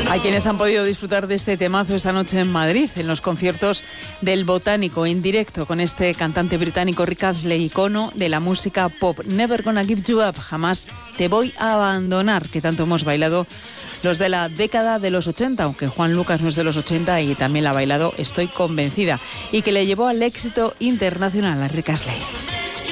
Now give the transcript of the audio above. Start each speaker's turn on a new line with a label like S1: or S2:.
S1: Hay quienes han podido disfrutar de este temazo esta noche en Madrid, en los conciertos del Botánico, en directo con este cantante británico Rick Astley, icono de la música pop. Never Gonna Give You Up, jamás te voy a abandonar, que tanto hemos bailado los de la década de los 80, aunque Juan Lucas no es de los 80 y también la ha bailado, estoy convencida, y que le llevó al éxito internacional a Rick Astley.